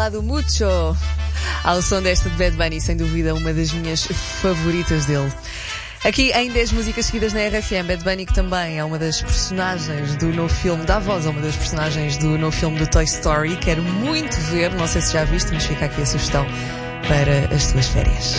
Bailado Mucho ao som desta de Bad Bunny, sem dúvida uma das minhas favoritas dele. Aqui em 10 músicas seguidas na RFM, Bad Bunny, que também é uma das personagens do novo filme, dá voz a uma das personagens do novo filme do Toy Story. Quero muito ver, não sei se já viste, mas fica aqui a sugestão para as tuas férias.